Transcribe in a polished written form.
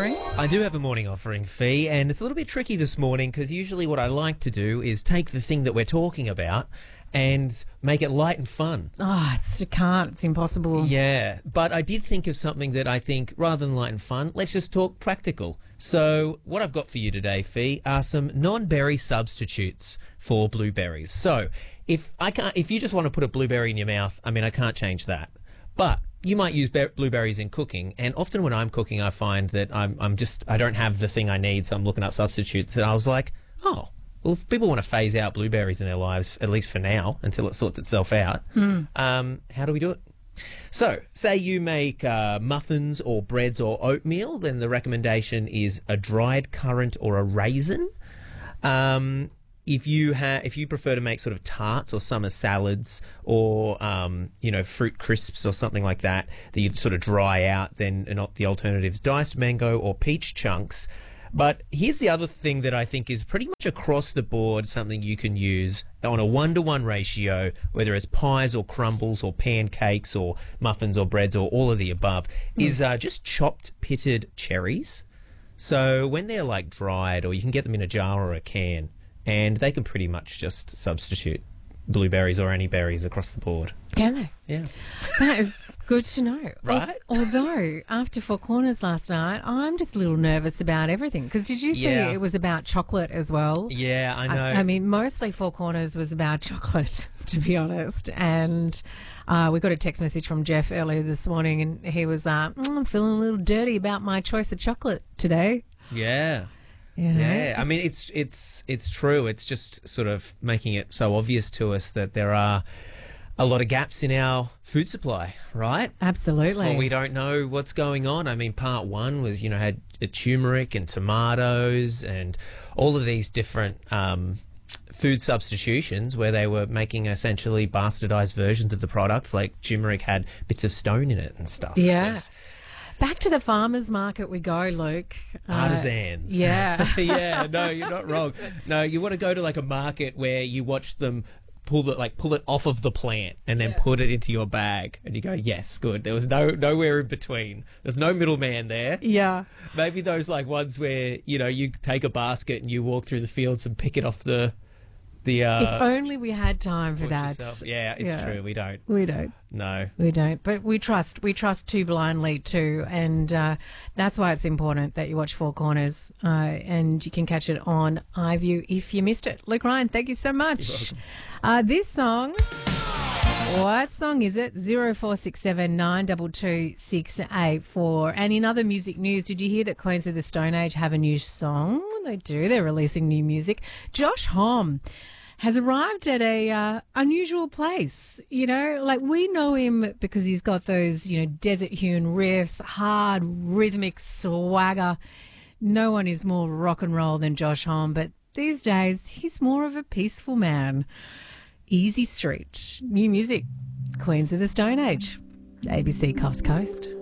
offering? I do have a morning offering, Fee, and it's a little bit tricky this morning because usually what I like to do is take the thing that we're talking about and make it light and fun. Oh, it's impossible. Yeah, but I did think of something that I think, rather than light and fun, let's just talk practical. So what I've got for you today, Fee, are some non-berry substitutes for blueberries. So if you just want to put a blueberry in your mouth, I mean, I can't change that. But you might use blueberries in cooking, and often when I'm cooking, I find that I don't have the thing I need, so I'm looking up substitutes, and I was like, oh, well, if people want to phase out blueberries in their lives, at least for now, until it sorts itself out, how do we do it? So, say you make muffins or breads or oatmeal, then the recommendation is a dried currant or a raisin. If you prefer to make sort of tarts or summer salads or fruit crisps or something like that you sort of dry out, then the alternatives diced mango or peach chunks. But here's the other thing that I think is pretty much across the board something you can use on a 1-to-1 ratio, whether it's pies or crumbles or pancakes or muffins or breads or all of the above, is just chopped pitted cherries. So when they're like dried, or you can get them in a jar or a can, and they can pretty much just substitute blueberries or any berries across the board. Can they? Yeah. That is good to know. Right? Although, after Four Corners last night, I'm just a little nervous about everything. Because did you see it was about chocolate as well? Yeah, I know. I mean, mostly Four Corners was about chocolate, to be honest. And we got a text message from Jeff earlier this morning, and he was I'm feeling a little dirty about my choice of chocolate today. Yeah. You know? Yeah, I mean, it's true. It's just sort of making it so obvious to us that there are a lot of gaps in our food supply, right? Absolutely. Well, we don't know what's going on. I mean, part one was, had turmeric and tomatoes and all of these different food substitutions where they were making essentially bastardized versions of the product. Like turmeric had bits of stone in it and stuff. Yeah. Back to the farmers market we go, Luke. Artisans. Yeah. Yeah, no, you're not wrong. No, you want to go to like a market where you watch them pull it off of the plant and then put it into your bag, and you go, yes, good. There was nowhere in between. There's no middleman there. Yeah. Maybe those like ones where, you take a basket and you walk through the fields and pick it off the if only we had time for that. Yourself. Yeah, it's true. We don't. We don't. No. We don't. But we trust too blindly too. And that's why it's important that you watch Four Corners and you can catch it on iView if you missed it. Luke Ryan, thank you so much. You're welcome. This song, what song is it? 0467 922 684. And in other music news, did you hear that Queens of the Stone Age have a new song? They do. They're releasing new music. Josh Homme has arrived at a unusual place. Like we know him because he's got those, desert-hewn riffs, hard rhythmic swagger. No one is more rock and roll than Josh Homme, but these days he's more of a peaceful man. Easy Street, new music, Queens of the Stone Age, ABC Coast Coast.